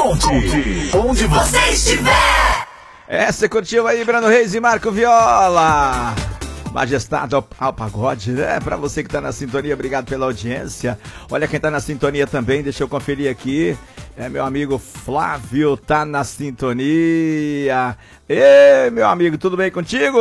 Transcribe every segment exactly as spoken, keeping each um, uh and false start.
Conte, onde você estiver. É, você curtiu aí, Brano Reis e Marco Viola. Majestade ao, ao pagode, né? Pra você que tá na sintonia, obrigado pela audiência. Olha quem tá na sintonia também, deixa eu conferir aqui. É meu amigo Flávio, tá na sintonia. Ei, meu amigo, tudo bem contigo?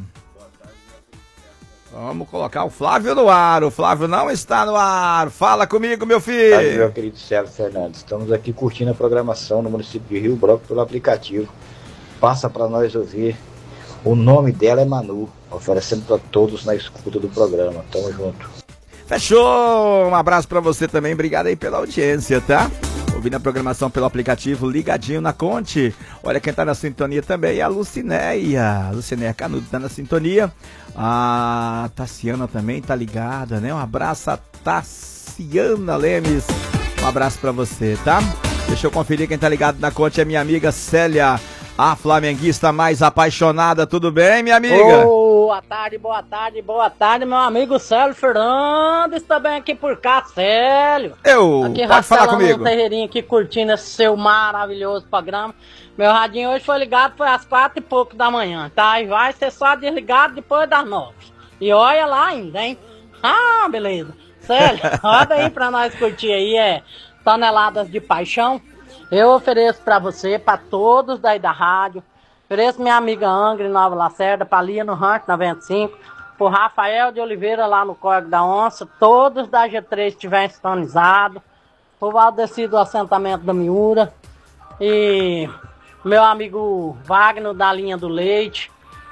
Vamos colocar o Flávio no ar. O Flávio não está no ar. Fala comigo, meu filho. Salve, meu querido Célio Fernandes. Estamos aqui curtindo a programação no município de Rio Branco pelo aplicativo. Passa para nós ouvir. O nome dela é Manu, oferecendo para todos na escuta do programa. Tamo junto. Fechou! Um abraço para você também. Obrigado aí pela audiência, tá? Ouvindo a programação pelo aplicativo ligadinho na Conte. Olha quem tá na sintonia também é a Lucinéia. A Lucinéia Canudo tá na sintonia. A Tassiana também tá ligada, né? Um abraço a Tassiana Lemes. Um abraço pra você, tá? Deixa eu conferir quem tá ligado na Conte. É minha amiga Célia, a flamenguista mais apaixonada. Tudo bem, minha amiga? Boa tarde, boa tarde, boa tarde, meu amigo Célio Fernandes, também aqui por cá, Célio. Eu, aqui pode falar comigo. No terreirinho aqui, curtindo esse seu maravilhoso programa. Meu radinho hoje foi ligado, foi às quatro e pouco da manhã, tá? E vai ser só desligado depois das nove. E olha lá ainda, hein? Ah, beleza. Célio, roda aí pra nós curtir aí, é Toneladas de Paixão. Eu ofereço pra você, pra todos daí da rádio. Ofereço minha amiga Angre, Nova Lacerda, pra Lia no Rancho noventa e cinco, pro Rafael de Oliveira lá no Córrego da Onça, todos da G três estiverem sintonizados, pro Valdeci do assentamento da Miura, e meu amigo Wagner da linha do Leite,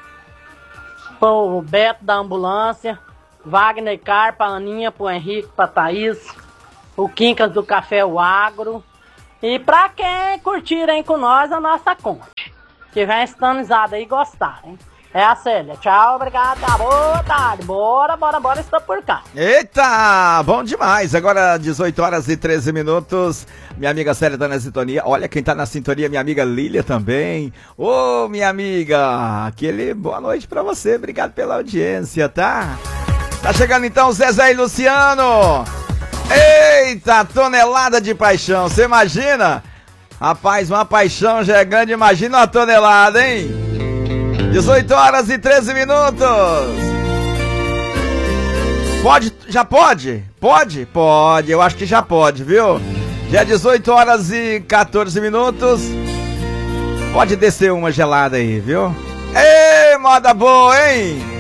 pro Beto da ambulância, Wagner Carpa, Aninha, pro Henrique, pra Thaís, o Quincas do Café o Agro, e pra quem curtirem com nós a nossa conta. Que vem sintonizado aí e gostar, hein? É a Célia. Tchau, obrigado. Boa tarde. Bora, bora, bora, estou por cá. Eita, bom demais. Agora dezoito horas e treze minutos. Minha amiga Célia tá na sintonia. Olha quem tá na sintonia, minha amiga Lília também. Ô, minha amiga, aquele boa noite pra você. Obrigado pela audiência, tá? Tá chegando então Zezé e Luciano. Eita, tonelada de paixão. Você imagina? Rapaz, uma paixão já é grande, imagina uma tonelada, hein? dezoito horas e treze minutos. Pode? Já pode? Pode? Pode, eu acho que já pode, viu? Já é dezoito horas e quatorze minutos. Pode descer uma gelada aí, viu? Ei, moda boa, hein?